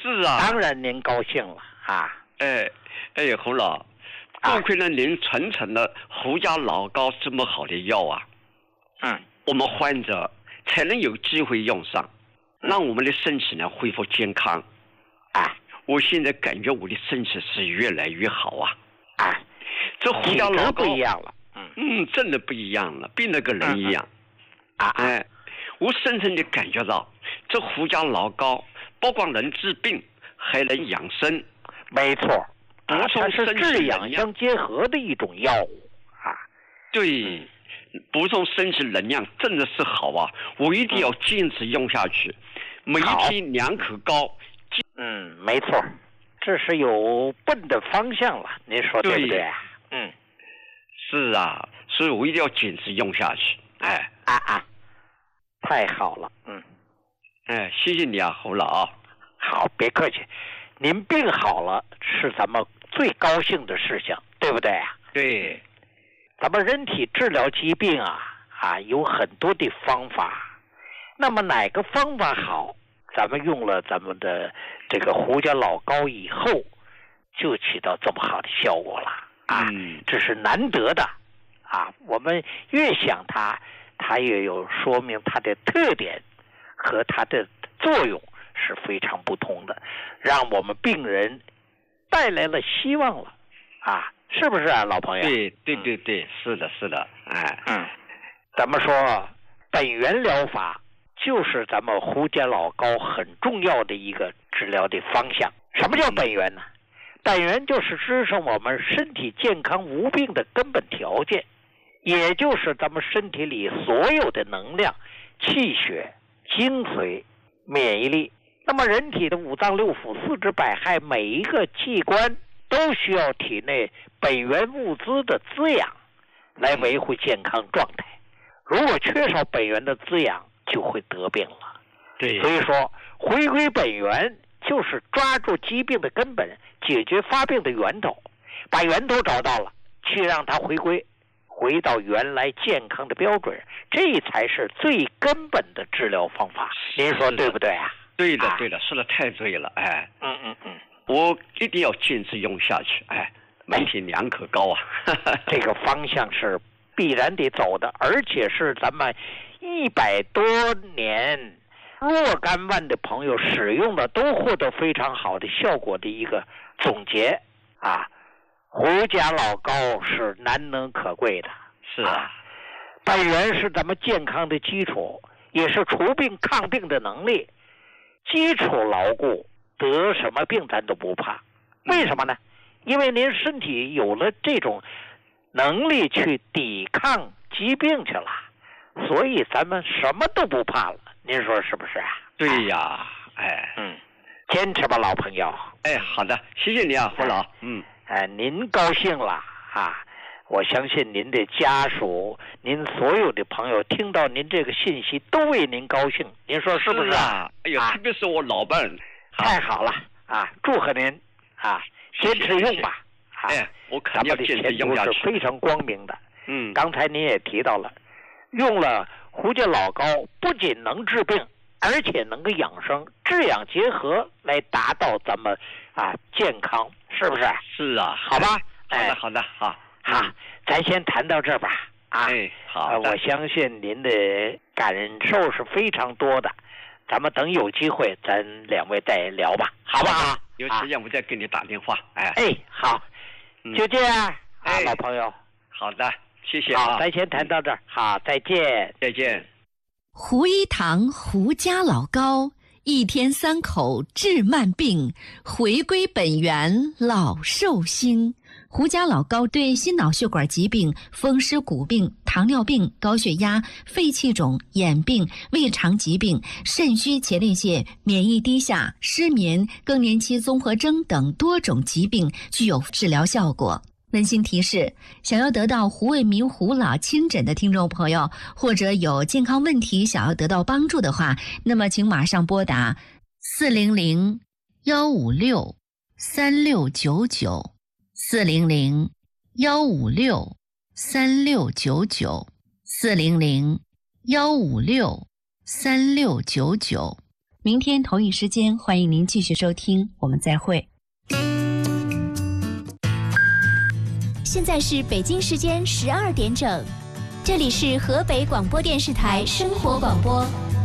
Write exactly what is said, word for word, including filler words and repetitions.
是啊， 当然您高兴了啊。 哎哎，侯老，多亏了您传承了胡家老膏这么好的药啊， 嗯， 我们患者才能有机会用上，让我们的身体呢恢复健康。 啊， 我现在感觉我的身体是越来越好啊。 啊， 这胡家老膏不一样了。嗯嗯，真的不一样了，变了个人一样。 嗯、啊哎，我深深的感觉到，这胡家老膏不光能治病，还能养生。 没错， 补充它是身体治能量养相结合的一种药物啊。 对，补充身体能量真的是好啊！我一定要坚持用下去，每一天两口膏。 嗯，没错，这是有奔的方向了，您说对不对？嗯， 是啊，所以我一定要坚持用下去。哎， 啊啊，太好了，嗯， 哎，谢谢你啊，侯老。 好，别客气，您病好了是咱们最高兴的事情，对不对啊？ 对， 咱们人体治疗疾病啊啊有很多的方法，那么哪个方法好，咱们用了咱们的这个胡家老膏以后，就起到这么好的效果了啊！ 嗯， 这是难得的啊！我们越想它，它越有说明它的特点和它的作用是非常不同的，让我们病人带来了希望了啊！是不是啊，老朋友？ 对对对对，嗯、是的，是的，哎， 嗯，咱们说本源疗法就是咱们胡家老膏很重要的一个治疗的方向。什么叫本源呢？本源就是支撑我们身体健康无病的根本条件，也就是咱们身体里所有的能量、气血、精髓、免疫力。那么人体的五脏六腑、四肢百骸，每一个器官都需要体内本源物资的滋养来维护健康状态。如果缺少本源的滋养，就会得病了。 对， 所以说回归本源就是抓住疾病的根本，解决发病的源头，把源头找到了，去让它回归回到原来健康的标准，这才是最根本的治疗方法。您说对不对啊？ 对的，对的，说的太对了，哎， 嗯嗯嗯， 我一定要坚持用下去，哎，每天两口膏啊， 这个方向是必然得走的，而且是咱们一百多年若干万的朋友使用的都获得非常好的效果的一个总结啊。胡家老膏是难能可贵的， 是啊， 本源是咱们健康的基础，也是除病抗病的能力。基础牢固，得什么病咱都不怕。为什么呢？因为您身体有了这种能力去抵抗疾病去了，所以咱们什么都不怕了。您说是不是啊？ 对呀，哎， 嗯，坚持吧，老朋友。 哎，好的，谢谢你啊，胡老。嗯， 哎，您高兴了啊！我相信您的家属，您所有的朋友听到您这个信息都为您高兴，您说是不是啊？哎呦，特别是我老伴儿， 太好了啊！祝贺您啊，坚持用吧。啊、 哎，我肯定要坚持用下去。 是非常光明的。 嗯， 刚才您也提到了，用了胡家老膏不仅能治病，而且能够养生，治养结合来达到咱们啊健康，是不是？ 是啊， 好吧。 好的，好的，好。 好，咱先谈到这儿吧。啊， 哎，好、呃， 我相信您的感受是非常多的，咱们等有机会，咱两位再聊吧，好不好？ 有时间我再给你打电话。哎， 哎，好，就这样、嗯、啊， 哎、 老朋友。 好的，谢谢啊。 好，咱先谈到这儿。好，再见， 再见。 胡一堂胡家老膏，一天三口治慢病，回归本源老寿星。胡家老膏对心脑血管疾病、风湿骨病、糖尿病、高血压、肺气肿、眼病、胃肠疾病、肾虚前列腺、免疫低下、失眠、更年期综合征等多种疾病具有治疗效果。温馨提示：想要得到胡卫民胡老亲诊的听众朋友，或者有健康问题想要得到帮助的话，那么请马上拨打四零零幺五六三六九九。四零零幺五六三六九九，四零零幺五六三六九九。 明天同一时间，欢迎您继续收听，我们再会。 现在是北京时间十二点整，这里是河北广播电视台生活广播。